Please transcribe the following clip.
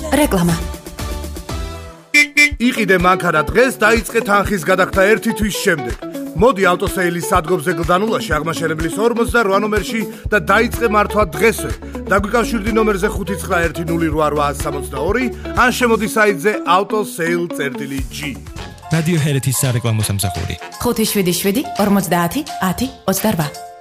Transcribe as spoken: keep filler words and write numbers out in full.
რეკლამა. იყიდე მანქანა დღეს დაიწყე თანხის გადახდა ერთი თვის შემდეგ. მოდი ავტოსეილის სადგომზე გლდანულაში აღმაშენებლის ორმოცდარვა ნომერში და დაიწყე მართვა დღესვე. დაგვიკავშირდი ნომერზე ხუთი ცხრა ერთი ნული რვა რვა სამოცდაორი ან შემოდი საიტზე autosale.g. რადიო ჰერეთის სარეკლამო სამსახური. ხუთი შვიდი შვიდი ორმოცდაათი ათი ოცდარვა.